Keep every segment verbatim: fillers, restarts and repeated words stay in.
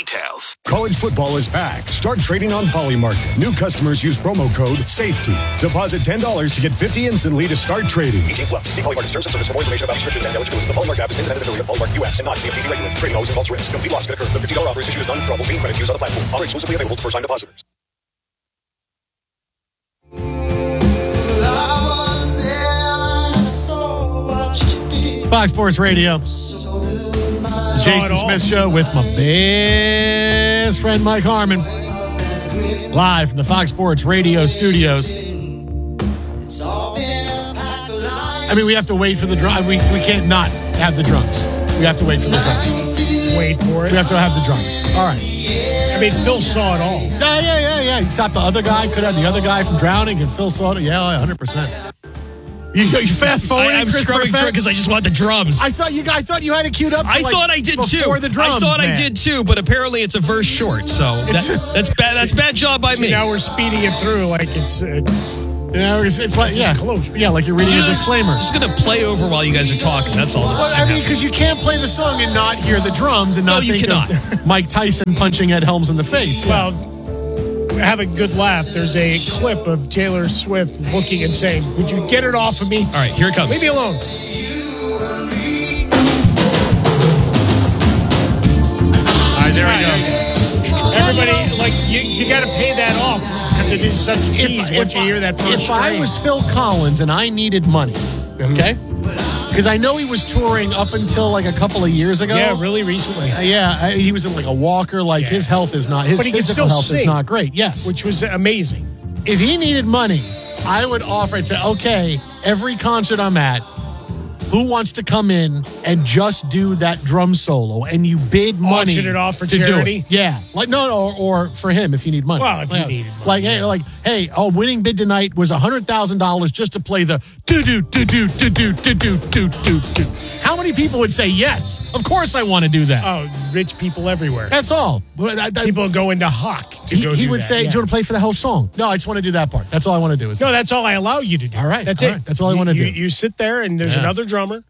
details. College football is back. Start trading on Polymarket. New customers use promo code SAFETY. Deposit ten dollars to get fifty dollars instantly to start trading. eighteen plus. See Polymarket terms and service for more information about restrictions and eligibility. The Polymarket app is independent affiliate of Polymarket U S and not C F T C regulated. Trading always involves risk. Complete loss can occur. The fifty dollars offer is issued as non-withdrawable being credit used on the platform. Offer exclusively available to first-time depositors. Fox Sports Radio. Jason Smith Show with my best friend Mike Harmon. Live from the Fox Sports Radio studios. I mean, we have to wait for the drum. We, we can't not have the drums. We have to wait for the drums. Wait for it. We have to have the drums. All right. I mean, Phil saw it all. Yeah, yeah, yeah, yeah. He stopped the other guy. Could have the other guy from drowning, and Phil saw it. Yeah, one hundred percent. You, you fast forward. I'm scrubbing through because I just want the drums. I thought you. I thought you had it queued up. I like thought I did too. The drums, I thought man. I did too, but apparently it's a verse short. So that, that's bad. That's bad job by See, me. now we're speeding it through like it's. Uh, You know, it's, it's like yeah, disclosure. yeah, like you're reading a disclaimer. I'm just gonna play over while you guys are talking. That's all. That's Well, I mean, because you can't play the song and not hear the drums and not No, you think cannot. of Mike Tyson punching Ed Helms in the face. Well, have a good laugh. There's a clip of Taylor Swift looking and saying, "Would you get it off of me?" All right, here it comes. Leave me alone. All right, there we go. Everybody, like, you, you got to pay that off because it is such a tease once you hear that first If I phrase. was Phil Collins and I needed money, okay, because I know he was touring up until like a couple of years ago. Yeah, really recently. Uh, yeah, I, he was in like a walker. Like Yeah. his health is not, his But he can physical still health is sing. not great. Yes, Which was amazing. if he needed money, I would offer and say, okay, every concert I'm at, who wants to come in and just do that drum solo? And you bid money Auction it off for to charity? do it. Yeah, like no, no, or, or for him if you need money. Well, if you Yeah. needed money, like hey, like hey, oh, winning bid tonight was a hundred thousand dollars just to play the do do do do do do do do do do do. How many people would say yes? Of course, I want to do that. Oh, rich people everywhere. That's all. But I- I- People go into Hawk to he go he do would that, say, yeah. "Do you want to play for the whole song?" No, I just want to do that part. That's all I want to do. Is No, that's all I allow you to do. All right, That's all it. right. That's all I You- wanna you- do. You sit there and there's Yeah. another drummer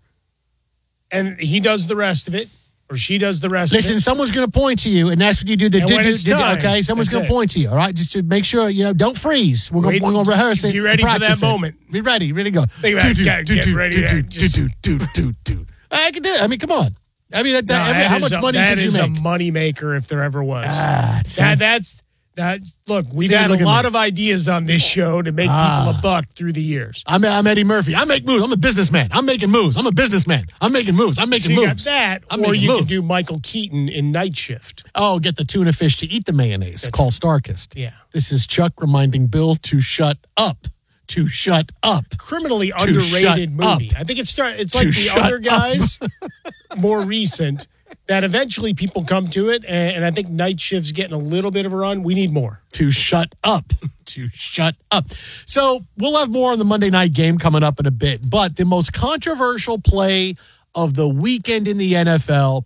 and he does the rest of it or she does the rest Listen, of it. someone's going to point to you, and that's what you do. The And do, when do, it's do, do, time, okay, someone's that's going it. to point to you. All right, just to make sure you know. Don't freeze. We're going Wait, we're going to rehearse it. be ready for that practice it. moment. Be ready. Ready to go. Think about it. Do, do, Get- do, get do, ready do, to do, just- do, do, do, do. I can do it. I mean, come on. I mean, that, that, No, I mean, that how is much a- money that could you is make? a money maker if there ever was. Ah, see? that, that's that. Look, we've See, had look a at lot me. of ideas on this show to make Ah. people a buck through the years. I'm, I'm Eddie Murphy. I make moves. I'm a businessman. I'm making moves. I'm a businessman. I'm making moves. I'm So making you got moves. that, I'm or making you moves. can do Michael Keaton in Night Shift. Oh, get the tuna fish to eat the mayonnaise. Call Starkist. Yeah. This is Chuck reminding Bill to shut up. To shut up. Criminally To underrated shut movie. up. I think it start. It's To like the shut other up. guys, more recent. That eventually people come to it, and, and I think Night Shift's getting a little bit of a run. We need more. To shut up. To shut up. So we'll have more on the Monday night game coming up in a bit. But the most controversial play of the weekend in the N F L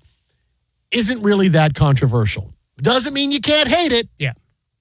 isn't really that controversial. Doesn't mean you can't hate it, Yeah.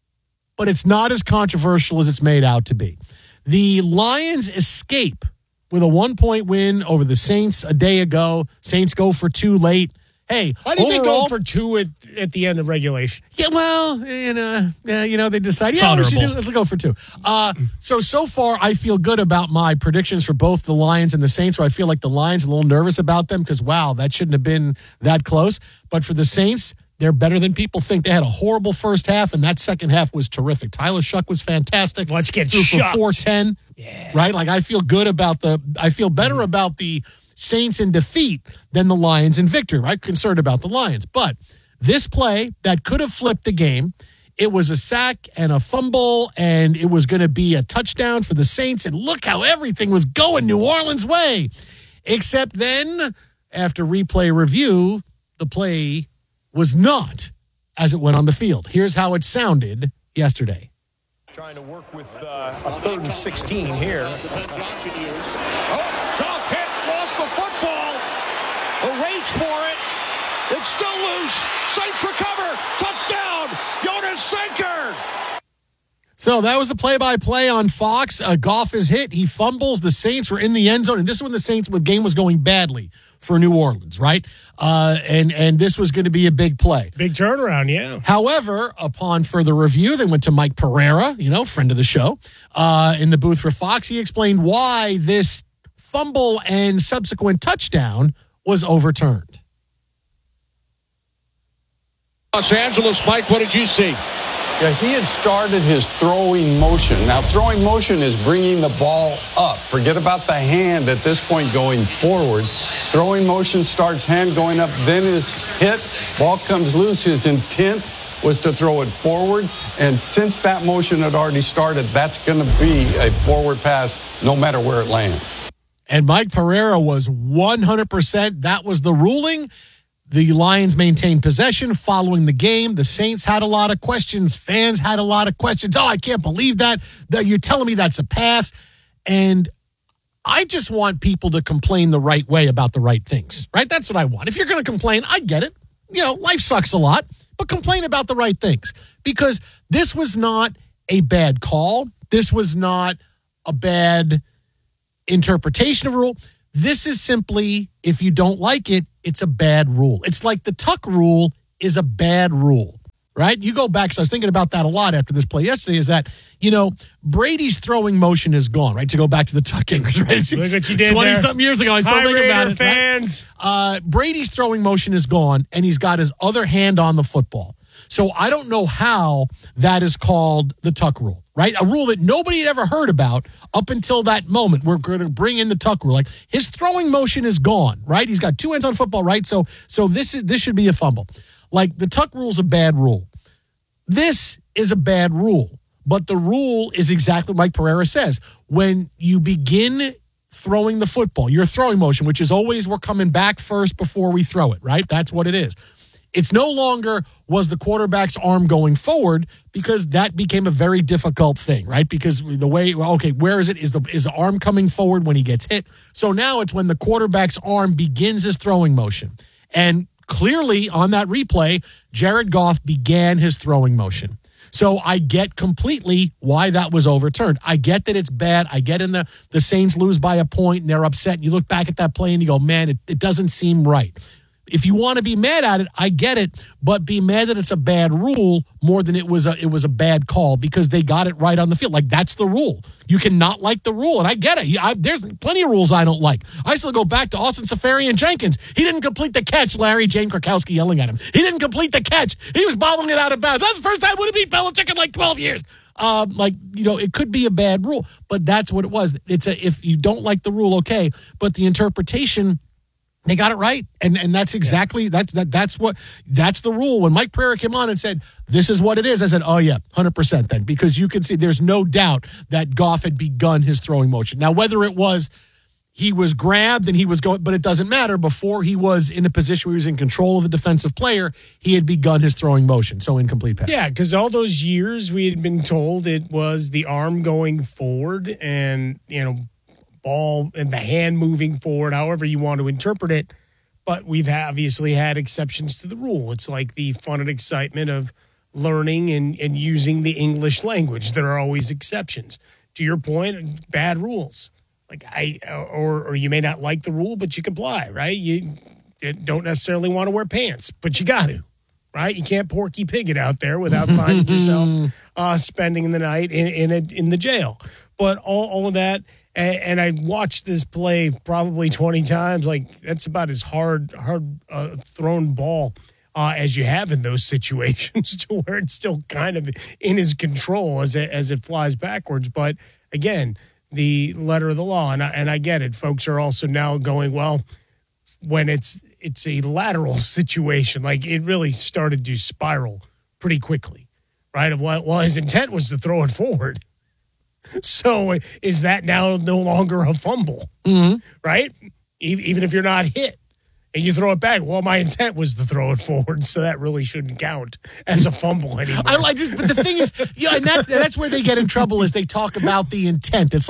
but it's not as controversial as it's made out to be. The Lions escape with a one-point win over the Saints a day ago. Saints go for two late. Hey, Why do you think overall- go for two at, at the end of regulation? Yeah, well, you know, yeah, you know, they decide, It's yeah, we should honorable. do, let's go for two. Uh, so, so far, I feel good about my predictions for both the Lions and the Saints, where I feel like the Lions are a little nervous about them because, wow, that shouldn't have been that close. But for the Saints, they're better than people think. They had a horrible first half, and that second half was terrific. Tyler Shuck was fantastic. Let's get Threw for shucked. four ten, yeah. Right? Like, I feel good about the, I feel better Mm-hmm. about the Saints in defeat than the Lions in victory, right? Concerned about the Lions. But this play that could have flipped the game, it was a sack and a fumble, and it was going to be a touchdown for the Saints. And look how everything was going New Orleans' way. Except then, after replay review, the play was not as it went on the field. Here's how it sounded yesterday. Trying to work with uh, a third and sixteen here. Oh, Goff hit, lost the football. A race for it. It's still loose. Saints recover. Touchdown. Jonas Sinker. So that was a play-by-play on Fox. Uh, Goff is hit. He fumbles. The Saints were in the end zone. And this is when the Saints, the game was going badly. for New Orleans, right? Uh, and, and this was going to be a big play. Big turnaround, yeah. However, upon further review, they went to Mike Pereira, you know, friend of the show, uh, in the booth for Fox. He explained why this fumble and subsequent touchdown was overturned. Los Angeles, Mike, what did you see? Yeah, he had started his throwing motion. Now, throwing motion is bringing the ball up. Forget about the hand at this point going forward. Throwing motion starts hand going up, then is hit. Ball comes loose. His intent was to throw it forward. And since that motion had already started, that's going to be a forward pass no matter where it lands. And Mike Pereira was one hundred percent. That was the ruling. The Lions maintained possession following the game. The Saints had a lot of questions. Fans had a lot of questions. Oh, I can't believe that. That you're telling me that's a pass. And I just want people to complain the right way about the right things, right? That's what I want. If you're going to complain, I get it. You know, life sucks a lot, but complain about the right things, because this was not a bad call. This was not a bad interpretation of a rule. This is simply, if you don't like it, it's a bad rule. It's like the tuck rule is a bad rule, right? You go back, so I was thinking about that a lot after this play yesterday, is that, you know, Brady's throwing motion is gone, right? To go back to the tuck English, right? It's, Look what you did twenty-something years ago, I still Hi, think about Raider it. fans. Right? Uh, Brady's throwing motion is gone, and he's got his other hand on the football. So I don't know how that is called the tuck rule, right? A rule that nobody had ever heard about up until that moment. We're going to bring in the tuck rule. Like, his throwing motion is gone, right? He's got two hands on football, right? So so this is this should be a fumble. Like, the tuck rule is a bad rule. This is a bad rule, but the rule is exactly like Pereira says. When you begin throwing the football, your throwing motion, which is always we're coming back first before we throw it, right? That's what it is. It's no longer was the quarterback's arm going forward, because that became a very difficult thing, right? Because the way, well, okay, where is it? Is the is the arm coming forward when he gets hit? So now it's when the quarterback's arm begins his throwing motion. And clearly on that replay, Jared Goff began his throwing motion. So I get completely why that was overturned. I get that it's bad. I get in the, the Saints lose by a point and they're upset. And you look back at that play and you go, man, it, it doesn't seem right. If you want to be mad at it, I get it, but be mad that it's a bad rule more than it was a it was a bad call, because they got it right on the field. Like, that's the rule. You cannot like the rule, and I get it. I, there's plenty of rules I don't like. I still go back to Austin Safarian Jenkins. He didn't complete the catch. Larry Jane Krakowski yelling at him. He didn't complete the catch. He was bobbling it out of bounds. That's the first time would have beat Belichick in like twelve years. Um, like, you know, it could be a bad rule, but that's what it was. It's a if you don't like the rule, okay, but the interpretation, they got it right, and and that's exactly yeah. that, that that's what that's the rule. When Mike Pereira came on and said, this is what it is, I said, oh yeah, one hundred percent then, because you can see there's no doubt that Goff had begun his throwing motion. Now, whether it was he was grabbed and he was going, but it doesn't matter. Before he was in a position where he was in control of the defensive player, he had begun his throwing motion. So incomplete pass. Yeah, because all those years we had been told it was the arm going forward and, you know, ball and the hand moving forward, however you want to interpret it. But we've obviously had exceptions to the rule. It's like the fun and excitement of learning and, and using the English language. There are always exceptions. To your point, bad rules. Like I, or or you may not like the rule, but you comply, right? You don't necessarily want to wear pants, but you got to, right? You can't Porky Pig it out there without finding yourself uh, spending the night in in, a, in the jail. But all, all of that, and, and I watched this play probably twenty times. Like, that's about as hard hard uh, thrown ball uh, as you have in those situations, to where it's still kind of in his control as it, as it flies backwards. But again, the letter of the law, and I, and I get it. Folks are also now going, well, when it's it's a lateral situation, like it really started to spiral pretty quickly, right? Of well, well, his intent was to throw it forward. So is that now no longer a fumble, mm-hmm. right? Even if you're not hit and you throw it back, well, my intent was to throw it forward, so that really shouldn't count as a fumble anymore. I like this, but the thing is, yeah, and that's that's where they get in trouble, is they talk about the intent. It's like,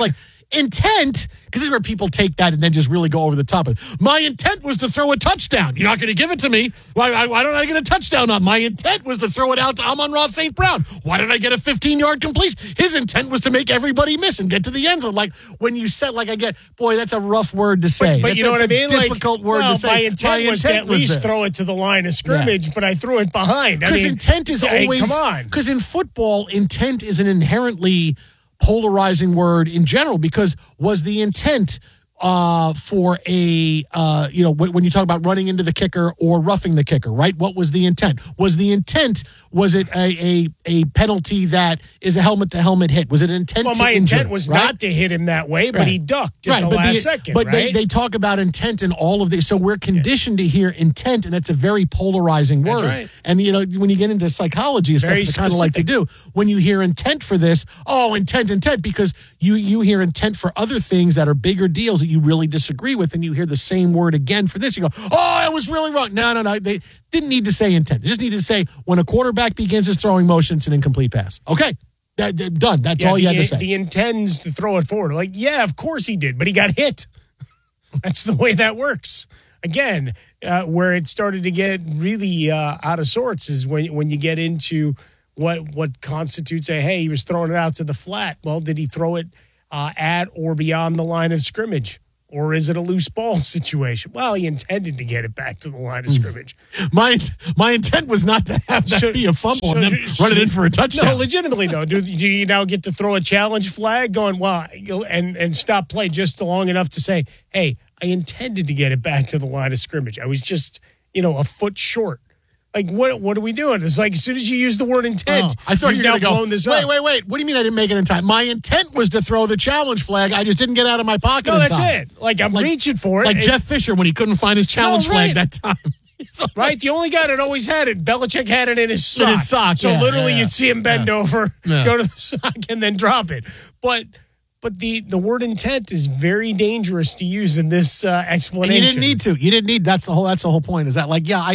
intent, because this is where people take that and then just really go over the top of it. My intent was to throw a touchdown. You're not going to give it to me. Why, why, why don't I get a touchdown on? My intent was to throw it out to Amon-Ra Saint Brown. Why did I get a fifteen-yard completion? His intent was to make everybody miss and get to the end zone. Like, when you said, like, I get, boy, that's a rough word to say. But, but that's, you know that's what I mean? a difficult like, word well, to say. My intent, my was intent to at was least this. throw it to the line of scrimmage, yeah. but I threw it behind. Because I mean, intent is hey, always, come on. Because in football, intent is an inherently polarizing word in general, because was the intent uh, for a, uh, you know, when you talk about running into the kicker or roughing the kicker, right? What was the intent? Was the intent, was it a a, a penalty that is a helmet-to-helmet hit? Was it an intent well, to my injure, intent was right? not to hit him that way, but right. he ducked at right, the but last the, second, But right? they, they talk about intent in all of this, so we're conditioned yeah. to hear intent, and that's a very polarizing word. That's right. And, you know, when you get into psychology and stuff, Very they kind of like to do, when you hear intent for this, oh, intent, intent, because you, you hear intent for other things that are bigger deals that you really disagree with, and you hear the same word again for this. You go, oh, I was really wrong. No, no, no. They didn't need to say intent. They just need to say when a quarterback begins his throwing motion, it's an incomplete pass. Okay. That, that, done. That's yeah, all you the, had to say. The intends to throw it forward. Like, yeah, of course he did, but he got hit. That's the way that works. Again, uh, where it started to get really uh, out of sorts is when when you get into what what constitutes a, hey, he was throwing it out to the flat. Well, did he throw it uh, at or beyond the line of scrimmage? Or is it a loose ball situation? Well, he intended to get it back to the line of scrimmage. My my intent was not to have that So- be a fumble so- and then so- run it in for a touchdown. No, legitimately, no. Do, do you now get to throw a challenge flag going, well, and, and stop play just long enough to say, hey, I intended to get it back to the line of scrimmage. I was just, you know, a foot short. Like, what what are we doing? It's like as soon as you use the word intent, Oh, I thought you you've were going now to go, blown this wait, up. wait, wait. What do you mean I didn't make it in time? My intent was to throw the challenge flag. I just didn't get out of my pocket No, in that's time. it. Like, I'm Like- reaching for it. Like and- Jeff Fisher when he couldn't find his challenge No, flag right. that time. So, Right, the only guy that always had it, Belichick had it in his sock. In his sock, so yeah, literally, yeah, you'd see him bend yeah. over, Yeah. go to the sock, and then drop it. But but the the word intent is very dangerous to use in this uh, And explanation. you didn't need to. You didn't need. That's the whole. That's the whole point. Is that like, yeah, I.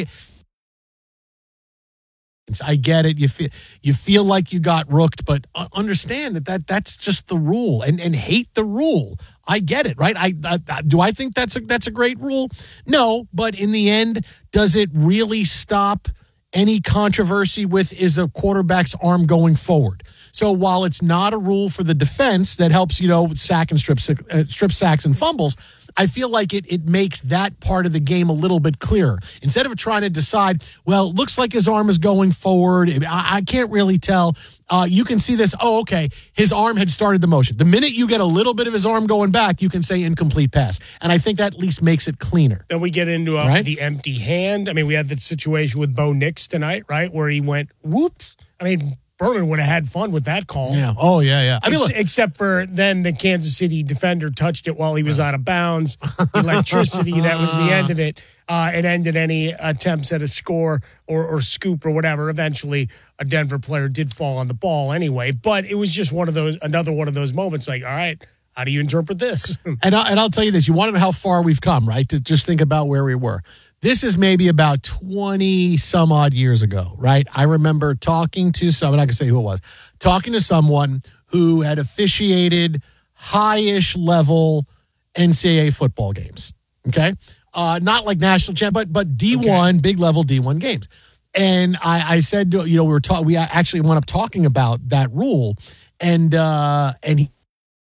I get it. You feel you feel like you got rooked, but understand that, that that's just the rule, and and hate the rule. I get it, right? I, I do. I think that's a that's a great rule. No, but in the end, does it really stop any controversy with is a quarterback's arm going forward? So while it's not a rule for the defense that helps, you know, sack and strip uh, strip sacks and fumbles, I feel like it it makes that part of the game a little bit clearer. Instead of trying to decide, well, it looks like his arm is going forward. I, I can't really tell. Uh, you can see this. Oh, okay. His arm had started the motion. The minute you get a little bit of his arm going back, you can say incomplete pass. And I think that at least makes it cleaner. Then we get into uh, Right? the empty hand. I mean, we had that situation with Bo Nix tonight, right, where he went, whoops. I mean, Berman would have had fun with that call. Yeah. Oh, yeah, yeah. I mean, Ex- look, except for then the Kansas City defender touched it while he was out of bounds. Electricity, that was the end of it. Uh, it ended any attempts at a score or, or scoop or whatever. Eventually, a Denver player did fall on the ball anyway. But it was just one of those, another one of those moments like, all right, how do you interpret this? and, I, and I'll tell you this. You want to know how far we've come, right? To just think about where we were. This is maybe about twenty some odd years ago, right? I remember talking to someone, I can say who it was, talking to someone who had officiated high-ish level N C double A football games, okay? Uh, not like national champ, but but D one, okay. Big level D one games. And I, I said, you know, we were talking, we actually wound up talking about that rule, and uh, and he,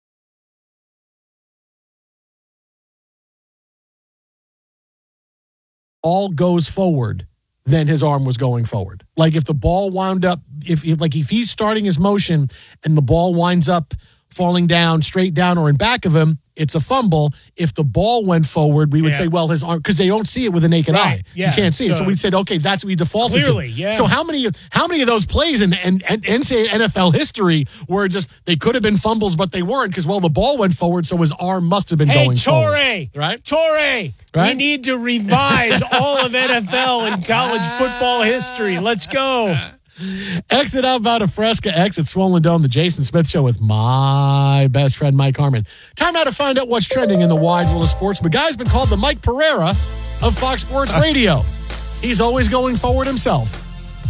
all goes forward, then his arm was going forward. Like if the ball wound up, if, if like if he's starting his motion and the ball winds up falling down, straight down or in back of him, it's a fumble. If the ball went forward, we would Yeah. say, well, his arm, because they don't see it with a naked Right, eye. yeah. You can't see it. So- So we said, okay, that's what we defaulted Clearly, to. yeah. So how many how many of those plays in, in, in N C double A N F L history were just, they could have been fumbles, but they weren't because, well, the ball went forward, so his arm must have been Hey, going Torre, forward. Right? Torre, we Right? need to revise all of N F L and college football history. Let's go. Exit out about a Fresca, exit Swollen Dome, the Jason Smith Show with my best friend, Mike Harmon. Time now to find out what's trending in the wide world of sports. The guy's been called the Mike Pereira of Fox Sports Radio. He's always going forward himself.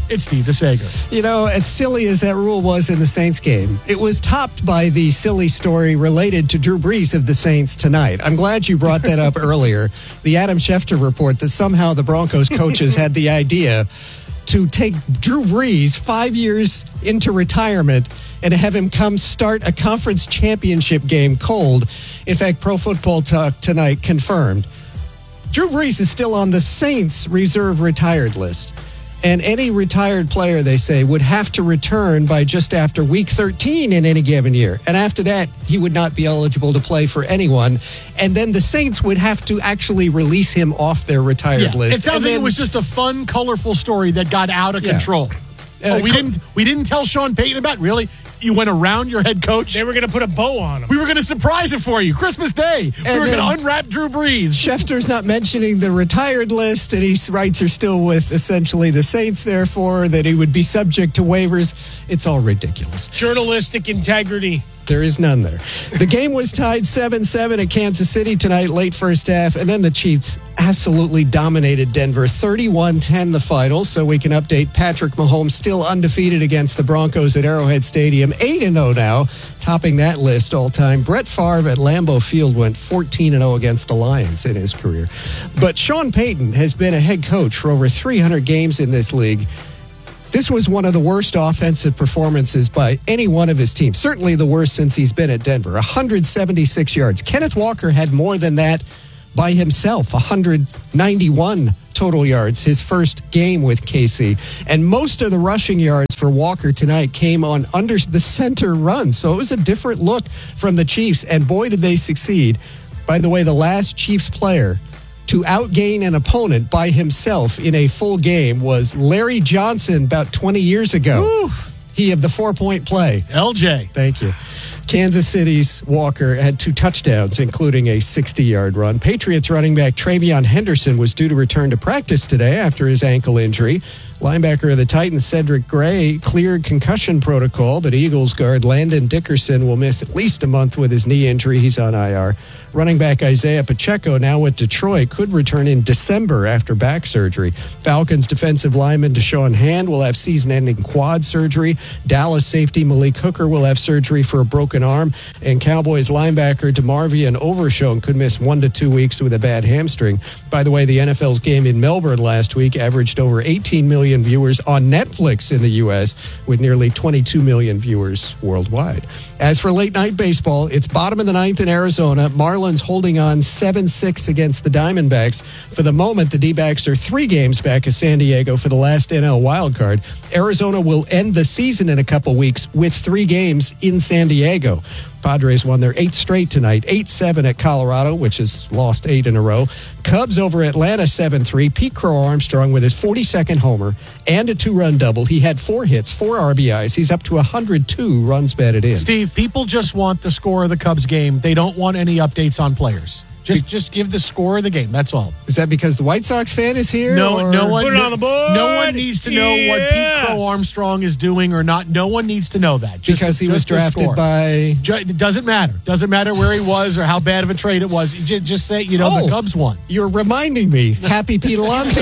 It's Steve DeSager. You know, as silly as that rule was in the Saints game, it was topped by the silly story related to Drew Brees of the Saints tonight. I'm glad you brought that up earlier. The Adam Schefter report that somehow the Broncos coaches had the idea to take Drew Brees five years into retirement and have him come start a conference championship game cold. In fact, Pro Football Talk tonight confirmed Drew Brees is still on the Saints reserve retired list. And any retired player, they say, would have to return by just after week thirteen in any given year. And after that, he would not be eligible to play for anyone. And then the Saints would have to actually release him off their retired Yeah, list. it sounds And like then- it was just a fun, colorful story that got out of Yeah. control. Uh, oh, we co- didn't we didn't tell Sean Payton about it? Really? You went around your head coach? They were going to put a bow on him. We were going to surprise it for you. Christmas Day. We And were going then- to unwrap Drew Brees. Schefter's not mentioning the retired list, and he writes are still with essentially the Saints, therefore, that he would be subject to waivers. It's all ridiculous. Journalistic integrity. There is none there. The game was tied seven seven at Kansas City tonight, late first half, and then the Chiefs absolutely dominated Denver. thirty-one ten the final, so we can update Patrick Mahomes still undefeated against the Broncos at Arrowhead Stadium. eight and oh now, topping that list all time. Brett Favre at Lambeau Field went fourteen and oh against the Lions in his career. But Sean Payton has been a head coach for over three hundred games in this league. This was one of the worst offensive performances by any one of his teams. Certainly the worst since he's been at Denver. one hundred seventy-six yards. Kenneth Walker had more than that by himself. one hundred ninety-one total yards, his first game with K C. And most of the rushing yards for Walker tonight came on under the center run. So it was a different look from the Chiefs. And boy, did they succeed. By the way, the last Chiefs player to outgain an opponent by himself in a full game was Larry Johnson about twenty years ago. Woo. He of the four-point play. L J. Thank you. Kansas City's Walker had two touchdowns, including a sixty-yard run. Patriots running back Travion Henderson was due to return to practice today after his ankle injury. Linebacker of the Titans, Cedric Gray, cleared concussion protocol, but Eagles guard Landon Dickerson will miss at least a month with his knee injury. He's on I R. Running back Isaiah Pacheco, now with Detroit, could return in December after back surgery. Falcons defensive lineman Deshaun Hand will have season-ending quad surgery. Dallas safety Malik Hooker will have surgery for a broken arm. And Cowboys linebacker DeMarvion Overshown could miss one to two weeks with a bad hamstring. By the way, the N F L's game in Melbourne last week averaged over eighteen million viewers on Netflix in the U S, with nearly twenty-two million viewers worldwide. As for late-night baseball, it's bottom of the ninth in Arizona. Marlins holding on seven six against the Diamondbacks. For the moment, the D-backs are three games back of San Diego for the last N L wildcard. Arizona will end the season in a couple weeks with three games in San Diego. Padres won their eighth straight tonight, eight seven at Colorado, which has lost eight in a row. Cubs over Atlanta seven three. Pete Crow Armstrong with his forty-second homer and a two-run double. He had four hits, four R B Is. He's up to one hundred two runs batted in. Steve, people just want the score of the Cubs game. They don't want any updates on players. Just just give the score of the game. That's all. Is that because the White Sox fan is here? No, or? no one. Put it on the board. No one needs to know what Pete Yes. Crow Armstrong is doing or not. No one needs to know that. Just, Because he just was the drafted score. by... Ju- It doesn't matter. Doesn't matter where he was or how bad of a trade it was. Just, just say, you know, Oh. the Cubs won. You're reminding me. Happy Pete Alonso Day.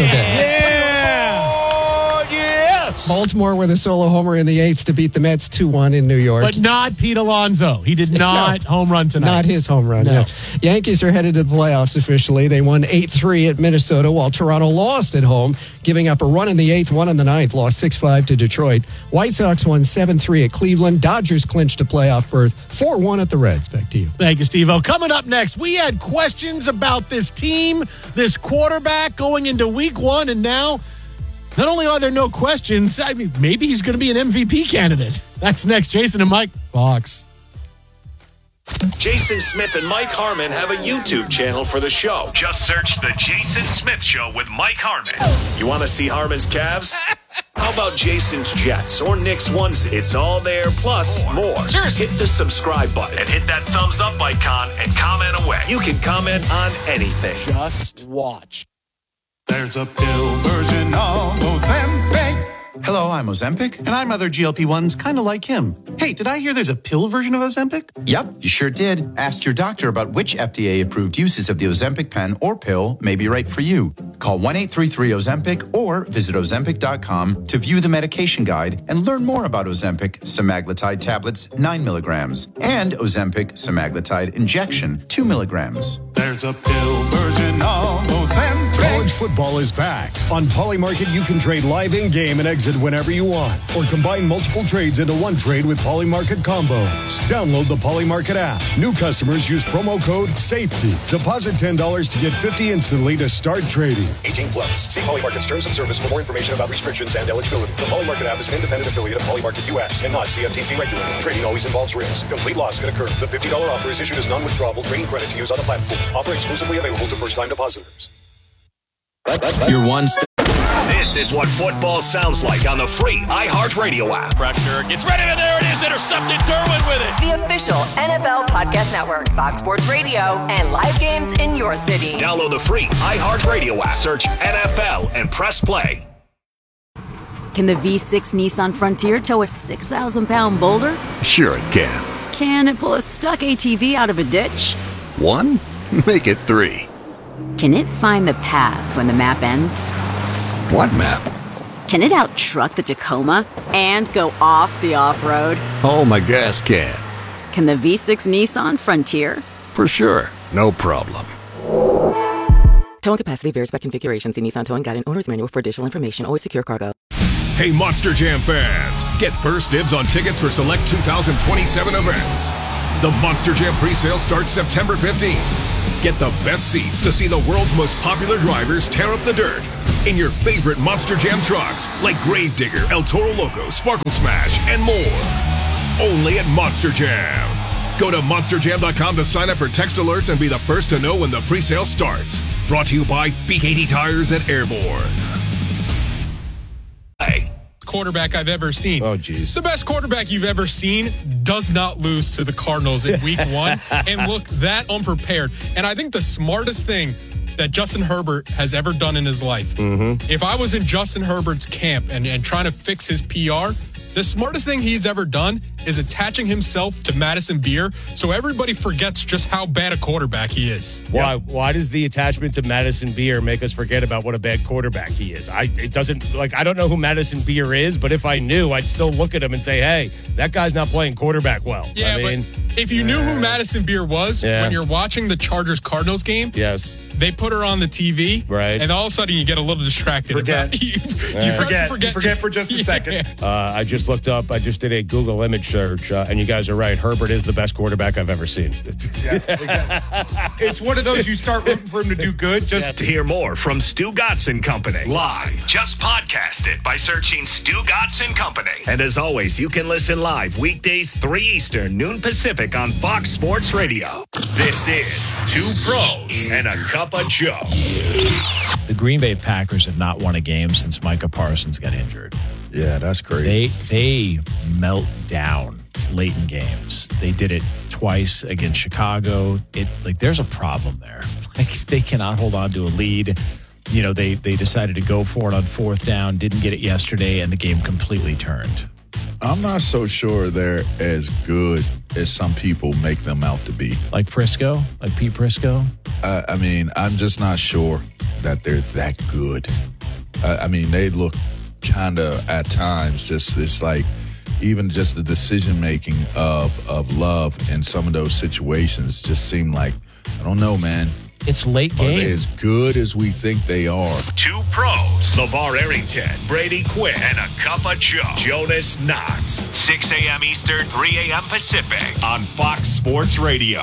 Yeah. Oh, yes. Baltimore with a solo homer in the eighth to beat the Mets two one in New York. But not Pete Alonso. He did not home run tonight. Not his home run. No. No. Yankees are headed to the playoffs officially. They won eight three at Minnesota while Toronto lost at home, giving up a run in the eighth, one in the ninth, lost six five to Detroit. White Sox won seven three at Cleveland. Dodgers clinched a playoff berth, four one at the Reds. Back to you. Thank you, Steve-O. Coming up next, we had questions about this team, this quarterback going into week one, and now not only are there no questions, I mean, maybe he's going to be an M V P candidate. That's next. Jason and Mike, Fox. Jason Smith and Mike Harmon have a YouTube channel for the show. Just search The Jason Smith Show with Mike Harmon. You want to see Harmon's Cavs? How about Jason's Jets or Nick's onesie? It's all there, plus more. Seriously. Hit the subscribe button And hit that thumbs up icon and comment away. You can comment on anything. Just watch. There's a pill version of Ozempic. Hello, I'm Ozempic. And I'm other G L P ones kind of like him. Hey, did I hear there's a pill version of Ozempic? Yep, you sure did. Ask your doctor about which F D A-approved uses of the Ozempic pen or pill may be right for you. Call one eight three three Ozempic or visit Ozempic dot com to view the medication guide and learn more about Ozempic semaglutide tablets nine milligrams and Ozempic semaglutide injection two milligrams. There's a pill version of Ozempic. College football is back. On Polymarket, you can trade live in-game and exit whenever you want, or combine multiple trades into one trade with Polymarket combos. Download the Polymarket app. New customers use promo code SAFETY. Deposit ten dollars to get fifty instantly to start trading. eighteen plus. See Polymarket's terms and service for more information about restrictions and eligibility. The Polymarket app is an independent affiliate of Polymarket U S and not C F T C regulated. Trading always involves risk. Complete loss can occur. The fifty dollars offer is issued as non-withdrawable trading credit to use on the platform. Offer exclusively available to first-time depositors. Your one step. This is what football sounds like on the free iHeartRadio app. Pressure gets ready, and there it is. Intercepted. Derwin with it. The official N F L Podcast Network, Fox Sports Radio, and live games in your city. Download the free iHeartRadio app. Search N F L and press play. Can the V six Nissan Frontier tow a six thousand pound boulder? Sure it can. Can it pull a stuck A T V out of a ditch? One? Make it three. Can it find the path when the map ends? What map? Can it out-truck the Tacoma and go off the off-road? Oh, my gas can. Can the V six Nissan Frontier? For sure. No problem. Towing capacity varies by configuration. See Nissan Towing Guide and Owner's Manual for additional information. Always secure cargo. Hey, Monster Jam fans! Get first dibs on tickets for select two thousand twenty-seven events. The Monster Jam pre-sale starts September fifteenth. Get the best seats to see the world's most popular drivers tear up the dirt in your favorite Monster Jam trucks like Gravedigger, El Toro Loco, Sparkle Smash, and more. Only at Monster Jam. Go to monster jam dot com to sign up for text alerts and be the first to know when the pre-sale starts. Brought to you by B K T Tires and Airborne. Hey. Quarterback I've ever seen. Oh, geez. The best quarterback you've ever seen does not lose to the Cardinals in week one and look that unprepared. And I think the smartest thing that Justin Herbert has ever done in his life, mm-hmm. if I was in Justin Herbert's camp and, and trying to fix his P R, the smartest thing he's ever done is attaching himself to Madison Beer so everybody forgets just how bad a quarterback he is. Why Why does the attachment to Madison Beer make us forget about what a bad quarterback he is? I It doesn't, like, I don't know who Madison Beer is, but if I knew, I'd still look at him and say, hey, that guy's not playing quarterback well. Yeah, I mean, but if you knew who Madison Beer was, yeah. when you're watching the Chargers-Cardinals game, yes, they put her on the T V, right, and all of a sudden you get a little distracted. Forget. About, you, yeah. you forget, forget, you forget just, for just a yeah. second. Uh, I just looked up, I just did a Google image search, uh, and you guys are right. Herbert is the best quarterback I've ever seen. Yeah, exactly. It's one of those you start rooting for him to do good. Just yeah. To hear more from Stu Gotson Company live, just podcast it by searching Stu Gotson Company. And as always, you can listen live weekdays three Eastern, noon Pacific on Fox Sports Radio. This is Two Pros and a Cup of Joe. The Green Bay Packers have not won a game since Micah Parsons got injured. Yeah, that's crazy. They they melt down late in games. They did it twice against Chicago. It like there's a problem there. Like they cannot hold on to a lead. You know, they they decided to go for it on fourth down, didn't get it yesterday, and the game completely turned. I'm not so sure they're as good as some people make them out to be. Like Prisco? Like Pete Prisco? Uh, I mean, I'm just not sure that they're that good. Uh, I mean, they look kind of at times just it's like even just the decision making of of Love in some of those situations just seem like, I don't know, man. It's late game. Are they as good as we think they are? Two Pros, LeVar Arrington, Brady Quinn, and a Cup of Joe, Jonas Knox. six a.m. Eastern, three a.m. Pacific on Fox Sports Radio.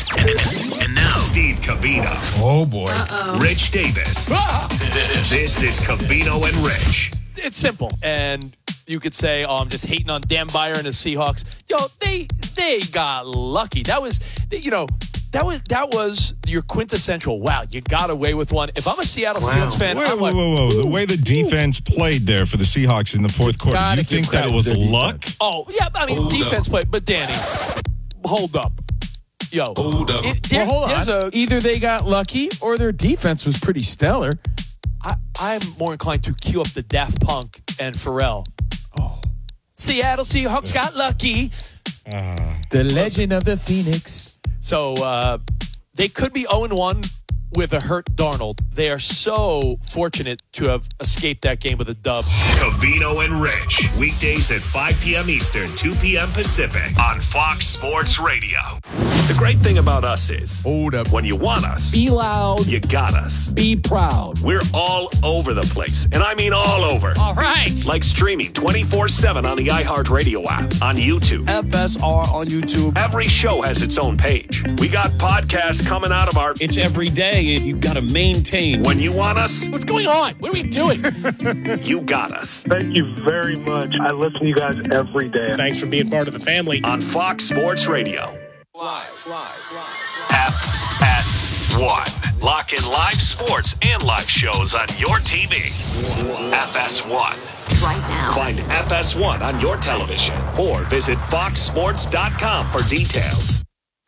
And now, Steve Covino. Oh, boy. Uh-oh. Rich Davis. Ah! This is Covino and Rich. It's simple. And you could say, oh, I'm just hating on Dan Beyer and the Seahawks. Yo, they they got lucky. That was, you know, That was that was your quintessential, wow, you got away with one. If I'm a Seattle wow. Seahawks fan, wait, I'm whoa, like, whoa, whoa. The way the defense ooh. played there for the Seahawks in the fourth quarter, Gotta you think that was luck? Oh, yeah, I mean, hold defense up. played. But, Danny, hold up. Yo. Hold up. It, there, well, hold on. A, Either they got lucky or their defense was pretty stellar. I, I'm more inclined to cue up the Daft Punk and Pharrell. Oh. Seattle Seahawks got lucky. Uh, the legend of the Phoenix. So uh, they could be oh and one with a hurt Darnold. They are so fortunate to have escaped that game with a dub. Covino and Rich, weekdays at five p.m. Eastern, two p.m. Pacific on Fox Sports Radio. The great thing about us is, hold up, when you want us, be loud, you got us. Be proud. We're all over the place, and I mean all over. All right. Like streaming twenty-four seven on the iHeartRadio app, on YouTube. F S R on YouTube. Every show has its own page. We got podcasts coming out of our... It's every day. You've got to maintain. When you want us... What's going on? What are we doing? You got us. Thank you very much. I listen to you guys every day. Thanks for being part of the family. On Fox Sports Radio. Live, live, live. F S one. Lock in live sports and live shows on your T V. F S one. Right now. Find F S one on your television or visit fox sports dot com for details.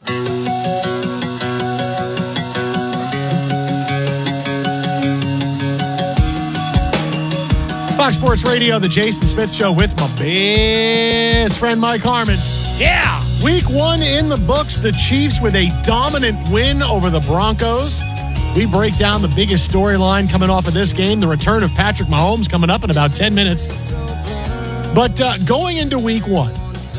Fox Sports Radio, the Jason Smith Show with my best friend Mike Harmon. Yeah! Week one in the books, the Chiefs with a dominant win over the Broncos. We break down the biggest storyline coming off of this game, the return of Patrick Mahomes coming up in about ten minutes. But uh, going into week one,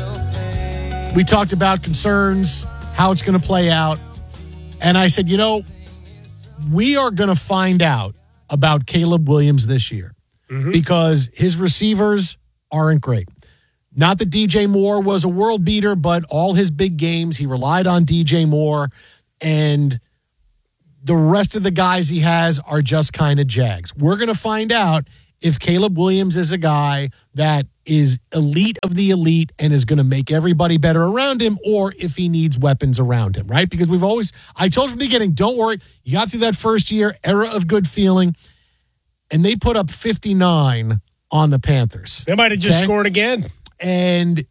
we talked about concerns, how it's going to play out. And I said, you know, we are going to find out about Caleb Williams this year. Mm-hmm. Because his receivers aren't great. Not that D J Moore was a world beater, but all his big games, he relied on D J Moore. And the rest of the guys he has are just kind of Jags. We're going to find out if Caleb Williams is a guy that is elite of the elite and is going to make everybody better around him, or if he needs weapons around him, right? Because we've always, I told you from the beginning, don't worry. You got through that first year, era of good feeling. And they put up fifty-nine on the Panthers. They might have just okay? scored again. And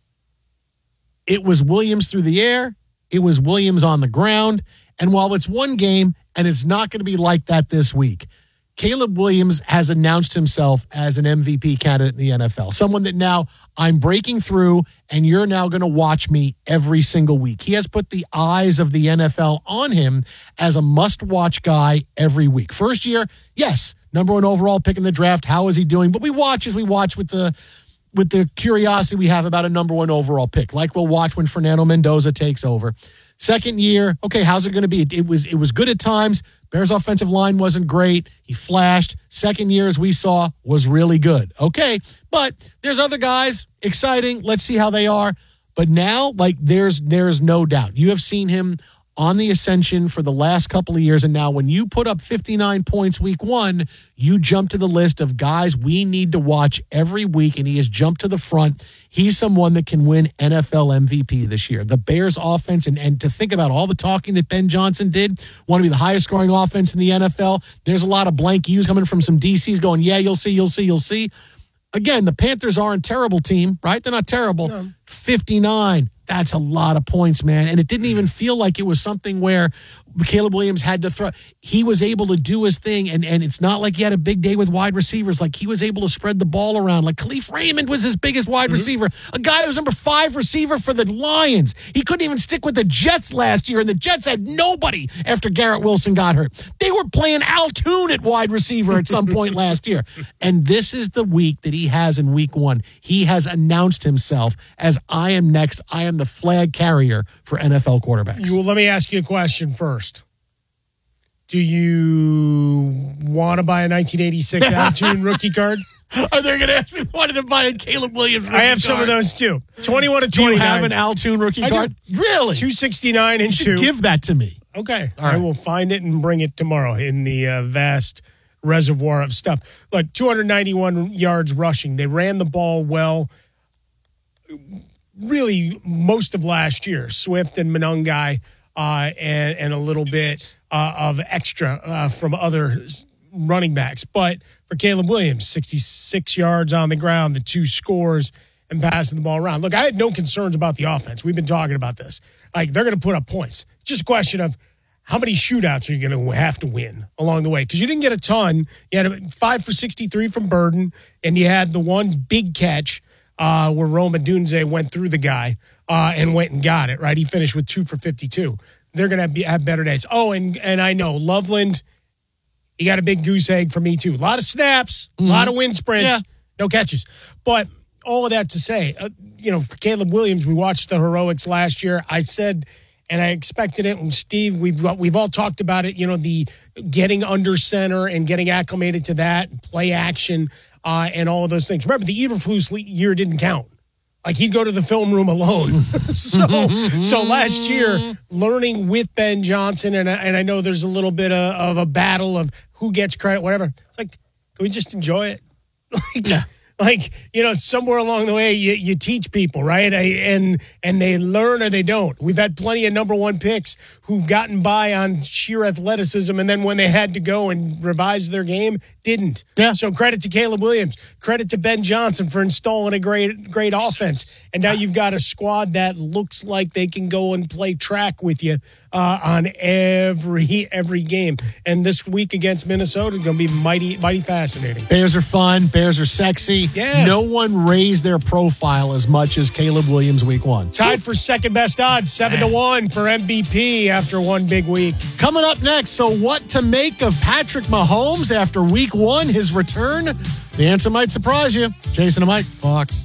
it was Williams through the air. It was Williams on the ground. And while it's one game, and it's not going to be like that this week, Caleb Williams has announced himself as an M V P candidate in the N F L. Someone that now I'm breaking through, and you're now going to watch me every single week. He has put the eyes of the N F L on him as a must-watch guy every week. First year, yes, number one overall pick in the draft. How is he doing? But we watch as we watch with the with the curiosity we have about a number one overall pick, like we'll watch when Fernando Mendoza takes over. Second year, okay, how's it going to be? It, it was it was good at times. Bears' offensive line wasn't great. He flashed. Second year, as we saw, was really good. Okay, but there's other guys, exciting. Let's see how they are. But now, like, there's there's no doubt. You have seen him on the ascension for the last couple of years, and now when you put up fifty-nine points week one, you jump to the list of guys we need to watch every week, and he has jumped to the front. He's someone that can win N F L M V P this year. The Bears offense, and, and to think about all the talking that Ben Johnson did, want to be the highest scoring offense in the N F L. There's a lot of blank U's coming from some D Cs going, yeah, you'll see, you'll see, you'll see. Again, the Panthers aren't a terrible team, right? They're not terrible. No. fifty-nine. That's a lot of points, man. And it didn't even feel like it was something where Caleb Williams had to throw. He was able to do his thing, and, and it's not like he had a big day with wide receivers. Like, he was able to spread the ball around. Like, Khalif Raymond was his biggest wide mm-hmm. receiver. A guy that was number five receiver for the Lions. He couldn't even stick with the Jets last year, and the Jets had nobody after Garrett Wilson got hurt. They were playing Al Toon at wide receiver at some point last year. And this is the week that he has in week one. He has announced himself as, I am next. I am the flag carrier for N F L quarterbacks. Well, let me ask you a question first. Do you want to buy a nineteen eighty-six Al Toon rookie card? Are they going to ask me wanted to buy a Caleb Williams rookie I have card? some of those too. twenty-one to Do twenty-nine. you have an Al Toon rookie I card? do. Really? two sixty-nine and two. Give that to me. Okay. All I right. will find it and bring it tomorrow in the uh, vast reservoir of stuff. Look, two ninety-one yards rushing. They ran the ball well really most of last year. Swift and Monangai uh, and, and a little bit uh, of extra uh, from other running backs. But for Caleb Williams, sixty-six yards on the ground, the two scores, and passing the ball around. Look, I had no concerns about the offense. We've been talking about this. Like, they're going to put up points. It's just a question of how many shootouts are you going to have to win along the way? Because you didn't get a ton. You had five for sixty-three from Burden, and you had the one big catch uh, where Roma Dunze went through the guy uh, and went and got it, right? He finished with two for fifty-two. They're going to have, have better days. Oh, and, and I know, Loveland, he got a big goose egg for me, too. A lot of snaps, a mm-hmm. lot of wind sprints, yeah. no catches. But all of that to say, uh, you know, for Caleb Williams, we watched the heroics last year. I said, and I expected it. And Steve, we've we've all talked about it. You know, the getting under center and getting acclimated to that, play action, uh, and all of those things. Remember, the Eberflus year didn't count. Like, he'd go to the film room alone. so, so last year, learning with Ben Johnson, and I, and I know there's a little bit of, of a battle of who gets credit, whatever. It's like, can we just enjoy it? like, yeah. Like, you know, somewhere along the way, you, you teach people, right? I, and and they learn or they don't. We've had plenty of number one picks who've gotten by on sheer athleticism, and then when they had to go and revise their game, didn't. Yeah. So credit to Caleb Williams. Credit to Ben Johnson for installing a great, great offense. And now you've got a squad that looks like they can go and play track with you uh, on every every game. And this week against Minnesota is going to be mighty, mighty fascinating. Bears are fun. Bears are sexy. Yeah. No one raised their profile as much as Caleb Williams week one. Tied for second best odds, seven to one for M V P after one big week. Coming up next, so what to make of Patrick Mahomes after week one, his return? The answer might surprise you. Jason and Mike, Fox.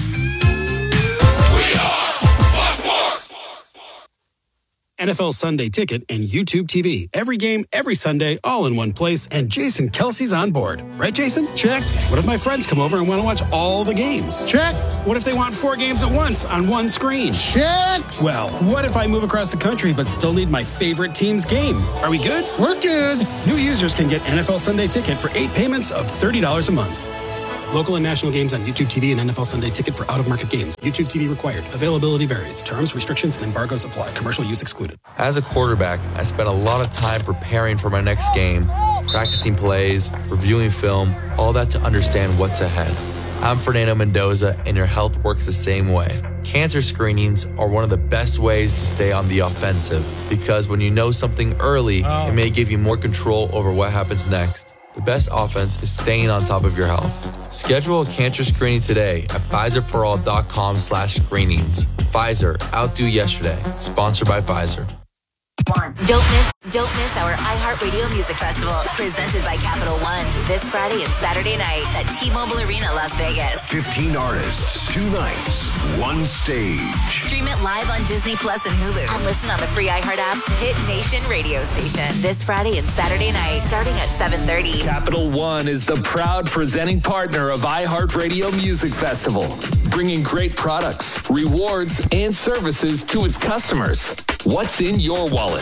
N F L Sunday Ticket and YouTube T V. Every game, every Sunday, all in one place, and Jason Kelsey's on board. Right, Jason? Check. What if my friends come over and want to watch all the games? Check. What if they want four games at once on one screen? Check. Well, what if I move across the country but still need my favorite team's game? Are we good? We're good. New users can get N F L Sunday Ticket for eight payments of thirty dollars a month. Local and national games on YouTube T V and N F L Sunday Ticket for out-of-market games. YouTube T V required. Availability varies. Terms, restrictions, and embargoes apply. Commercial use excluded. As a quarterback, I spent a lot of time preparing for my next game, practicing plays, reviewing film, all that to understand what's ahead. I'm Fernando Mendoza, and your health works the same way. Cancer screenings are one of the best ways to stay on the offensive because when you know something early, oh. it may give you more control over what happens next. The best offense is staying on top of your health. Schedule a cancer screening today at Pfizerforall.com slash screenings. Pfizer, outdo yesterday. Sponsored by Pfizer. Don't miss, don't miss our iHeartRadio Music Festival, presented by Capital One, this Friday and Saturday night at T-Mobile Arena, Las Vegas. fifteen artists, two nights, one stage. Stream it live on Disney Plus and Hulu, and listen on the free iHeart app's Hit Nation radio station. This Friday and Saturday night, starting at seven thirty. Capital One is the proud presenting partner of iHeartRadio Music Festival, bringing great products, rewards, and services to its customers. What's in your wallet?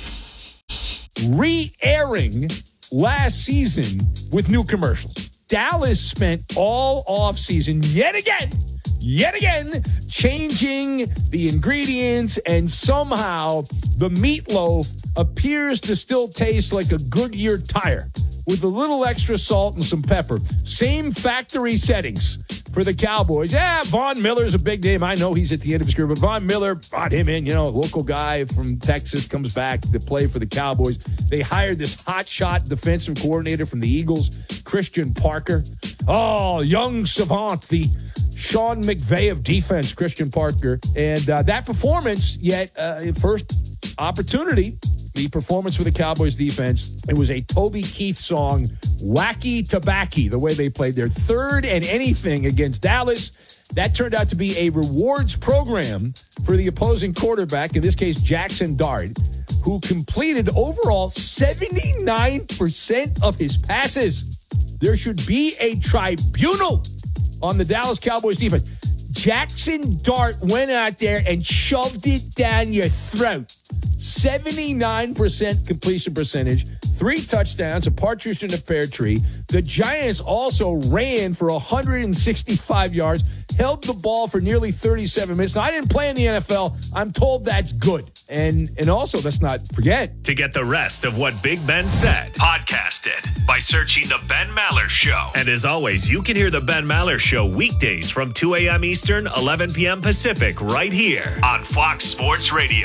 Re-airing last season with new commercials. Dallas spent all offseason yet again, yet again, changing the ingredients, and somehow the meatloaf appears to still taste like a Goodyear tire with a little extra salt and some pepper. Same factory settings for the Cowboys. Yeah, Von Miller's a big name. I know he's at the end of his career, but Von Miller brought him in. You know, a local guy from Texas comes back to play for the Cowboys. They hired this hotshot defensive coordinator from the Eagles, Christian Parker. Oh, young savant, the Sean McVay of defense, Christian Parker. And uh, that performance, yet uh, first opportunity, the performance for the Cowboys defense, it was a Toby Keith song, Wacky Tobacco, the way they played their third and anything against Dallas. That turned out to be a rewards program for the opposing quarterback, in this case, Jackson Dart, who completed overall seventy-nine percent of his passes. There should be a tribunal on the Dallas Cowboys defense. Jackson Dart went out there and shoved it down your throat. seventy-nine percent completion percentage, three touchdowns, a partridge in a pear tree. The Giants also ran for one hundred sixty-five yards, held the ball for nearly thirty-seven minutes. Now, I didn't play in the N F L. I'm told that's good. And and also, let's not forget. To get the rest of what Big Ben said, podcast it by searching The Ben Maller Show. And as always, you can hear The Ben Maller Show weekdays from two a.m. Eastern, eleven p.m. Pacific, right here on Fox Sports Radio.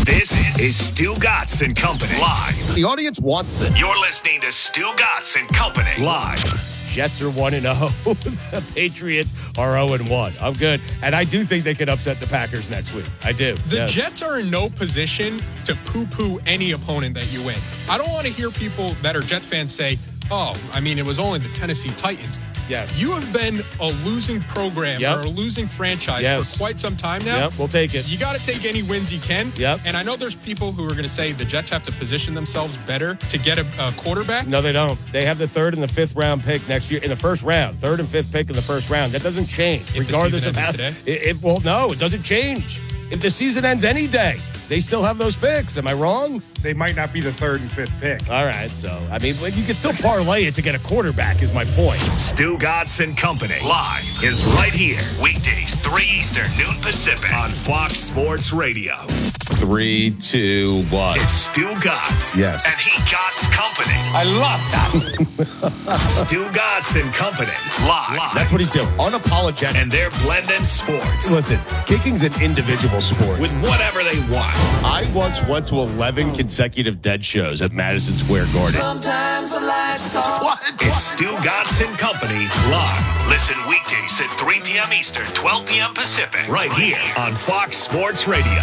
This is Stu Gatz and Company live. The audience wants this. You're listening to Stu Gatz and Company live. Jets are one and oh. The Patriots are oh and one. I'm good. And I do think they could upset the Packers next week. I do. The yes. Jets are in no position to poo-poo any opponent that you win. I don't want to hear people that are Jets fans say, oh, I mean, it was only the Tennessee Titans. Yes. You have been a losing program Yep. or a losing franchise Yes. for quite some time now. Yep, we'll take it. You got to take any wins you can. Yep. And I know there's people who are going to say the Jets have to position themselves better to get a, a quarterback. No, they don't. They have the third and the fifth round pick next year in the first round. Third and fifth pick in the first round. That doesn't change, If the regardless season of how. ended today? It, it, well, no, it doesn't change. If the season ends any day, they still have those picks. Am I wrong? They might not be the third and fifth pick. All right, so I mean, you can still parlay it to get a quarterback. Is my point. Stu Gatz and Company live is right here. Weekdays, three Eastern, noon Pacific on Fox Sports Radio. Three, two, one. It's Stu Gatz. Yes. And he Gatz Company. I love that. Stu Gatz and Company live. live. That's what he's doing. Unapologetic. And they're blending sports Listen, kicking's an individual sport. with whatever they want. I once went to eleven consecutive dead shows at Madison Square Garden. Sometimes I like to talk. What? It's Stu Gatz and Company live. Listen weekdays at three p.m. Eastern, twelve p.m. Pacific. Right here on Fox Sports Radio.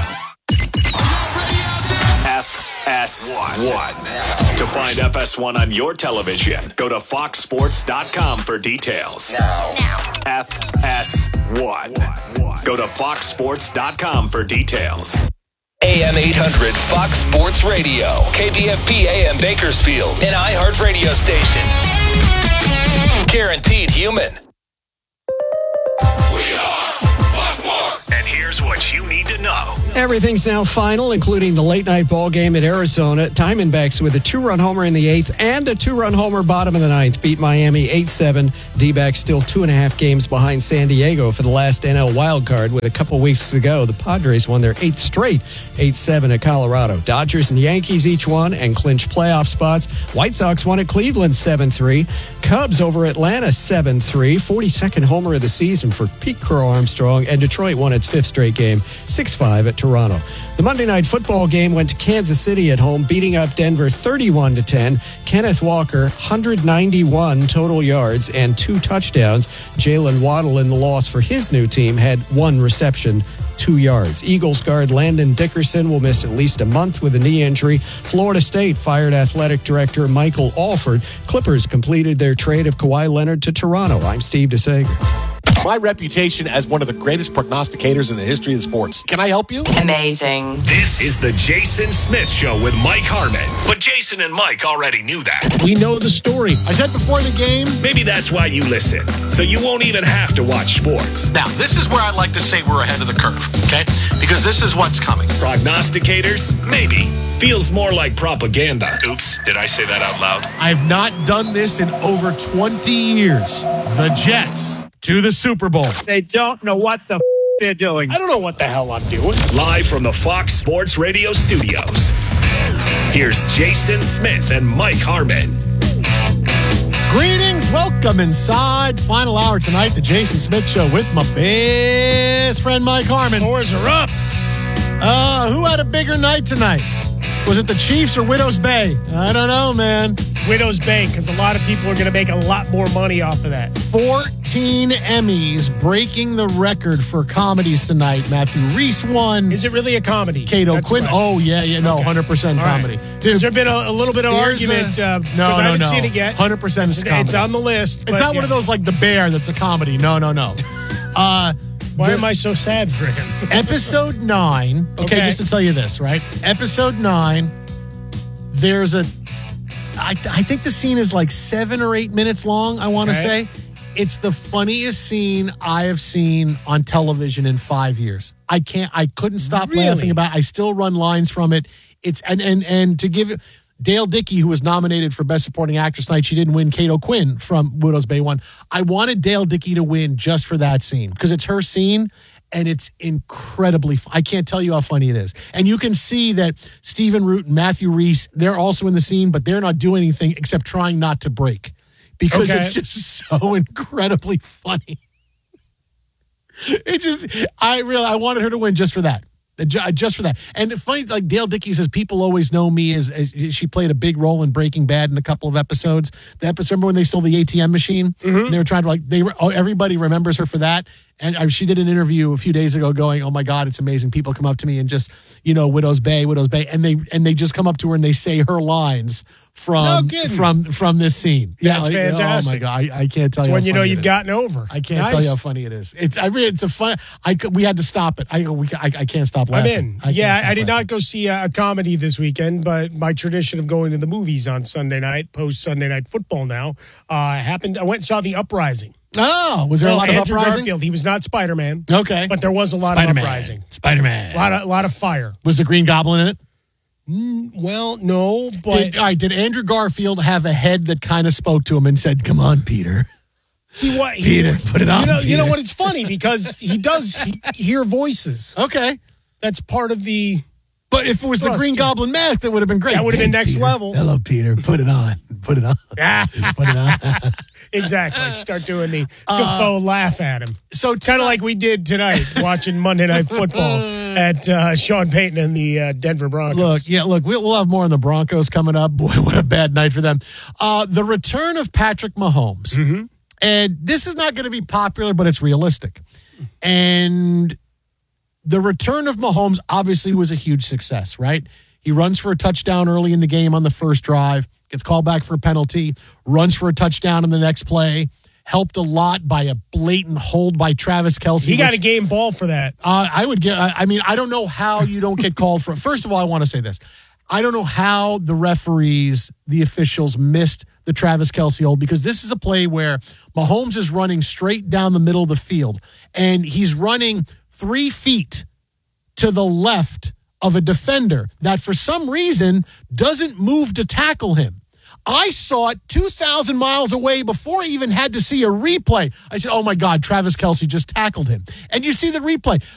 F S one. To find F S one on your television, go to fox sports dot com for details. Now. now. F S one. Go to fox sports dot com for details. A M eight hundred Fox Sports Radio, K B F P A M Bakersfield, an iHeart radio station. Guaranteed human. We are Fox Sports. And here's what you need to know. Everything's now final, including the late-night ball game at Arizona. Diamondbacks with a two-run homer in the eighth and a two-run homer bottom of the ninth beat Miami eight seven. D-backs still two and a half games behind San Diego for the last N L wildcard. With a couple weeks to go, the Padres won their eighth straight, eight seven at Colorado. Dodgers and Yankees each won and clinched playoff spots. White Sox won at Cleveland seven three. Cubs over Atlanta seven three. forty-second homer of the season for Pete Crow Armstrong. And Detroit won its fifth straight game, six five at Toronto. The Monday night football game went to Kansas City at home, beating up Denver thirty-one to ten. Kenneth Walker, one hundred ninety-one total yards and two touchdowns. Jalen Waddle in the loss for his new team had one reception, two yards. Eagles guard Landon Dickerson will miss at least a month with a knee injury. Florida State fired athletic director Michael Alford. Clippers completed their trade of Kawhi Leonard to Toronto. I'm Steve DeSager. My reputation as one of the greatest prognosticators in the history of sports. Can I help you? Amazing. This is the Jason Smith Show with Mike Harmon. But Jason and Mike already knew that. We know the story. I said before the game. Maybe that's why you listen. So you won't even have to watch sports. Now, this is where I'd like to say we're ahead of the curve, okay? Because this is what's coming. Prognosticators? Maybe. Feels more like propaganda. Oops, did I say that out loud? I've not done this in over twenty years. The Jets to the Super Bowl. They don't know what the f- they're doing. I don't know what the hell I'm doing. Live from the Fox Sports Radio studios. Here's Jason Smith and Mike Harmon. Greetings, welcome inside. Final hour tonight, the Jason Smith Show with my best friend Mike Harmon. Doors are up. Uh, who had a bigger night tonight? Was it the Chiefs or Widows Bay? I don't know, man. Widows Bay, because a lot of people are going to make a lot more money off of that. fourteen Emmys, breaking the record for comedies tonight. Matthew Reese won. Is it really a comedy? Cato That's Quinn. the question. Oh, yeah, yeah, no, Okay. one hundred percent All right. comedy. Has there been a, a little bit of Here's argument? a- uh, no, 'cause no, I haven't no. seen it yet. one hundred percent it's, it's, comedy. it's on the list. It's but not one of yeah. those like The Bear that's a comedy. No, no, no. Uh, Why the- am I so sad for him? Episode nine. Okay, Okay. just to tell you this, right? Episode nine, there's a, I, I think the scene is like seven or eight minutes long, I want to Okay. say. It's the funniest scene I have seen on television in five years. I can't, I couldn't stop Really? laughing about it. I still run lines from it. It's, and, and, and to give it, Dale Dickey, who was nominated for Best Supporting Actress tonight, she didn't win. Cato Quinn from Widows Bay won. I wanted Dale Dickey to win just for that scene because it's her scene and it's incredibly fu- I can't tell you how funny it is. And you can see that Stephen Root and Matthew Reese, they're also in the scene, but they're not doing anything except trying not to break because Okay. it's just so incredibly funny. It just, I really, I wanted her to win just for that. Ju- Just for that. And it's funny, like Dale Dickey says, people always know me as, as she played a big role in Breaking Bad in a couple of episodes. The episode, remember when they stole the A T M machine? Mm-hmm. And they were trying to like, they were, oh, everybody remembers her for that. And uh, she did an interview a few days ago going, oh my God, it's amazing. People come up to me and just, you know, Widow's Bay, Widow's Bay. And they, and they just come up to her and they say her lines from, No kidding. from, from this scene. That's like, fantastic. Oh my God. I, I can't tell It's you when how you know funny you've it is. gotten over. I can't Nice. tell you how funny it is. It's, I mean, it's a fun, I, could- we had to stop it. I, we, I, I can't stop I'm laughing. in. I can't yeah, stop I did laughing. not go see a, a comedy this weekend, but my tradition of going to the movies on Sunday night, post Sunday night football now, uh, happened. I went and saw The Uprising. Oh, was there a Well, lot of Andrew uprising? Garfield, he was not Spider-Man. Okay. But there was a lot Spider-Man. of uprising. Spider-Man. A lot of, a lot of fire. Was the Green Goblin in it? Mm, well, no, but Did, all right, did Andrew Garfield have a head that kind of spoke to him and said, come on, Peter? he was. Peter, put it on, You know, you know Peter. what? It's funny because he does he, hear voices. Okay. That's part of the. But if it was the Trust Green you. Goblin mask, that would have been great. That would have been Hey, next Peter. level. Hello, Peter. Put it on. Put it on. Put it on. Exactly. Start doing the Uh, Defoe laugh at him. So kind of like we did tonight watching Monday Night Football at uh, Sean Payton and the uh, Denver Broncos. Look, yeah, look, we'll, we'll have more on the Broncos coming up. Boy, what a bad night for them. Uh, the return of Patrick Mahomes. Mm-hmm. And this is not going to be popular, but it's realistic. And the return of Mahomes obviously was a huge success, right? He runs for a touchdown early in the game on the first drive, gets called back for a penalty, runs for a touchdown in the next play, helped a lot by a blatant hold by Travis Kelce. He got which- a game ball for that. uh, I would get, I I mean, I don't know how you don't get called for it. First of all, I want to say this. I don't know how the referees, the officials missed the Travis Kelce hold, because this is a play where Mahomes is running straight down the middle of the field and he's running three feet to the left of a defender that for some reason doesn't move to tackle him. I saw it two thousand miles away before I even had to see a replay. I said, oh my God, Travis Kelce just tackled him. And you see the replay.